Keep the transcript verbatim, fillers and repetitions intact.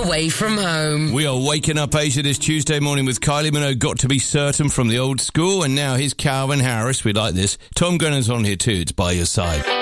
away from home. We are waking up Asia this Tuesday morning with Kylie Minogue, Got to Be Certain from the old school, and now here's Calvin Harris. We like this. Tom Grennan's on here too. It's By Your Side.